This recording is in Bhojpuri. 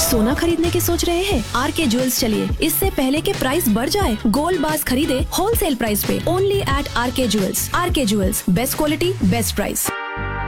सोना खरीदने की सोच रहे हैं? आर के ज्वेल्स चलिए, इससे पहले के प्राइस बढ़ जाए। गोल्ड बार्स खरीदे wholesale price Pay, only at आर के ज्वेल्स। आर के jewels, best quality best price.